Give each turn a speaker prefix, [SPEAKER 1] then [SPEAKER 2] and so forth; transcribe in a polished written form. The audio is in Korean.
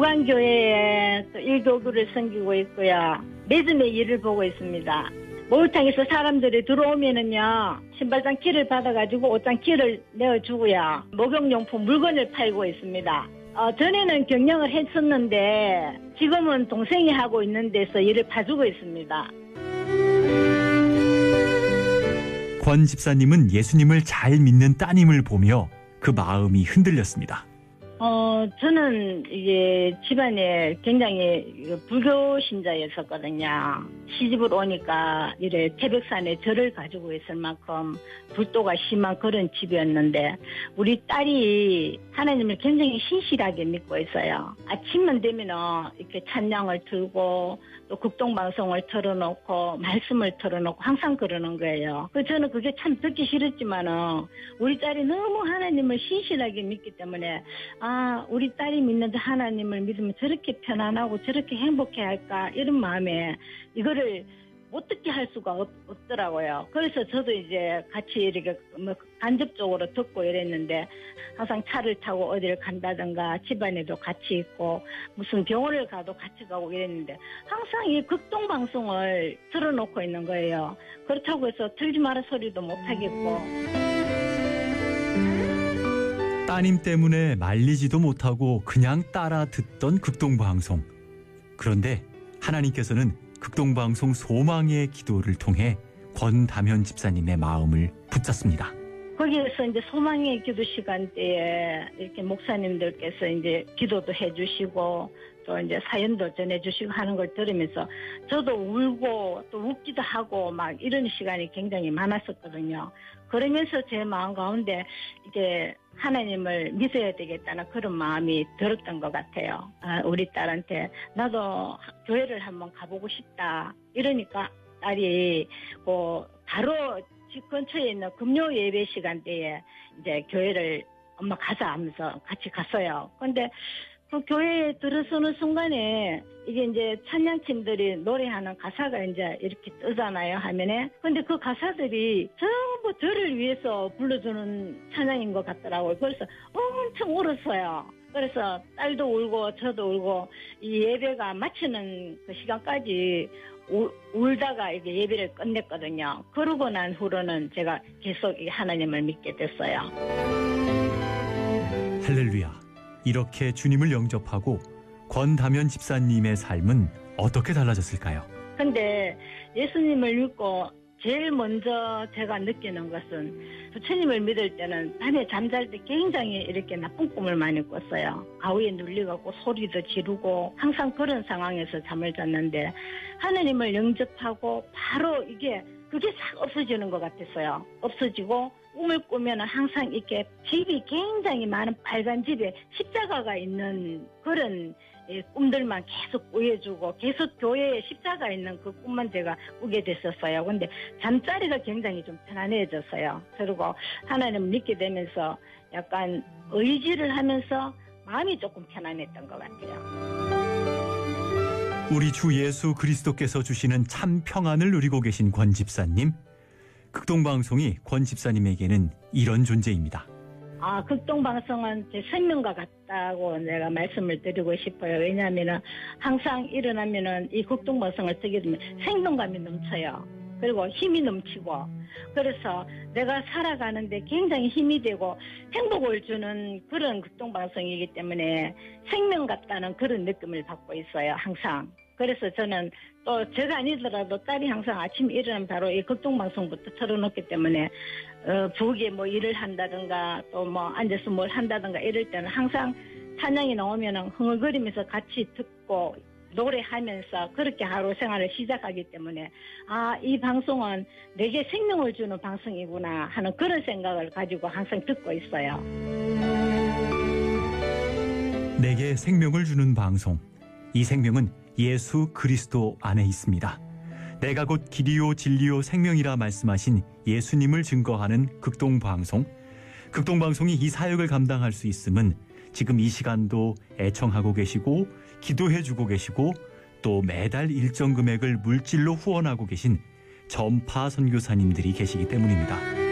[SPEAKER 1] 부관교회에 또 일교구를 섬기고 있고요. 매점의 일을 보고 있습니다. 목욕탕에서 사람들이 들어오면은요, 신발장 키를 받아가지고 옷장 키를 내어주고요. 목욕용품 물건을 팔고 있습니다. 전에는 경영을 했었는데 지금은 동생이 하고 있는 데서 일을 봐주고 있습니다.
[SPEAKER 2] 권 집사님은 예수님을 잘 믿는 따님을 보며 그 마음이 흔들렸습니다.
[SPEAKER 1] 저는 이게 집안에 굉장히 불교 신자였었거든요. 시집을 오니까 이래 태백산에 절을 가지고 있을 만큼 불도가 심한 그런 집이었는데 우리 딸이 하나님을 굉장히 신실하게 믿고 있어요. 아침만 되면은 이렇게 찬양을 틀고 또 국동방송을 틀어놓고 말씀을 틀어놓고 항상 그러는 거예요. 저는 그게 참 듣기 싫었지만은 우리 딸이 너무 하나님을 신실하게 믿기 때문에 우리 딸이 믿는 하나님을 믿으면 저렇게 편안하고 저렇게 행복해할까 이런 마음에 이거를 못 듣게 할 수가 없더라고요. 그래서 저도 이제 같이 이렇게 간접적으로 듣고 이랬는데 항상 차를 타고 어디를 간다든가 집안에도 같이 있고 무슨 병원을 가도 같이 가고 이랬는데 항상 이 극동방송을 틀어놓고 있는 거예요. 그렇다고 해서 틀지 마라 소리도 못하겠고.
[SPEAKER 2] 따님 때문에 말리지도 못하고 그냥 따라 듣던 극동방송. 그런데 하나님께서는 극동방송 소망의 기도를 통해 권담현 집사님의 마음을 붙잡습니다.
[SPEAKER 1] 거기에서 이제 소망의 기도 시간대에 이렇게 목사님들께서 이제 기도도 해주시고 또 이제 사연도 전해주시고 하는 걸 들으면서 저도 울고 또 웃기도 하고 막 이런 시간이 굉장히 많았었거든요. 그러면서 제 마음 가운데 이제 하나님을 믿어야 되겠다는 그런 마음이 들었던 것 같아요. 우리 딸한테 나도 교회를 한번 가보고 싶다. 이러니까 딸이 바로 집 근처에 있는 금요 예배 시간대에 이제 교회를 엄마 가자 하면서 같이 갔어요. 근데 그 교회에 들어서는 순간에 이게 이제 찬양팀들이 노래하는 가사가 이제 이렇게 뜨잖아요, 화면에. 근데 그 가사들이 전부 저를 위해서 불러주는 찬양인 것 같더라고요. 그래서 엄청 울었어요. 그래서 딸도 울고 저도 울고 이 예배가 마치는 그 시간까지 울다가 이게 예배를 끝냈거든요. 그러고 난 후로는 제가 계속 하나님을 믿게 됐어요.
[SPEAKER 2] 할렐루야. 이렇게 주님을 영접하고 권담현 집사님의 삶은 어떻게 달라졌을까요?
[SPEAKER 1] 근데 예수님을 믿고 제일 먼저 제가 느끼는 것은 부처님을 믿을 때는 밤에 잠잘 때 굉장히 이렇게 나쁜 꿈을 많이 꿨어요. 가위에 눌려갖고 소리도 지르고 항상 그런 상황에서 잠을 잤는데 하나님을 영접하고 바로 그게 싹 없어지는 것 같았어요. 없어지고 꿈을 꾸면 항상 이렇게 집이 굉장히 많은 빨간 집에 십자가가 있는 그런 꿈들만 계속 꾸여주고 계속 교회에 십자가 있는 그 꿈만 제가 꾸게 됐었어요. 근데 잠자리가 굉장히 좀 편안해졌어요. 그리고 하나님을 믿게 되면서 약간 의지를 하면서 마음이 조금 편안했던 것 같아요.
[SPEAKER 2] 우리 주 예수 그리스도께서 주시는 참 평안을 누리고 계신 권 집사님. 극동방송이 권 집사님에게는 이런 존재입니다.
[SPEAKER 1] 극동방송은 제 생명과 같다고 내가 말씀을 드리고 싶어요. 왜냐하면 항상 일어나면은 이 극동방송을 듣게 되면 생동감이 넘쳐요. 그리고 힘이 넘치고 그래서 내가 살아가는데 굉장히 힘이 되고 행복을 주는 그런 극동방송이기 때문에 생명 같다는 그런 느낌을 받고 있어요. 항상. 그래서 저는 또 제가 아니더라도 딸이 항상 아침에 일어나면 바로 이 극동방송부터 틀어놓기 때문에 부엌에 뭐 일을 한다든가 또 뭐 앉아서 뭘 한다든가 이럴 때는 항상 찬양이 나오면 흥얼거리면서 같이 듣고 노래하면서 그렇게 하루 생활을 시작하기 때문에 이 방송은 내게 생명을 주는 방송이구나 하는 그런 생각을 가지고 항상 듣고 있어요.
[SPEAKER 2] 내게 생명을 주는 방송. 이 생명은 예수 그리스도 안에 있습니다. 내가 곧 길이요 진리요 생명이라 말씀하신 예수님을 증거하는 극동방송. 극동방송이 이 사역을 감당할 수 있음은 지금 이 시간도 애청하고 계시고 기도해주고 계시고 또 매달 일정 금액을 물질로 후원하고 계신 전파 선교사님들이 계시기 때문입니다.